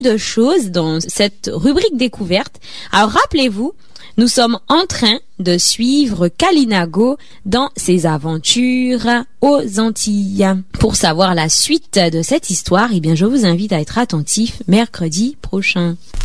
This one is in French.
de choses dans cette rubrique découverte. Alors rappelez-vous, nous sommes en train de suivre Kalinago dans ses aventures aux Antilles. Pour savoir la suite de cette histoire, eh bien je vous invite à être attentif mercredi prochain.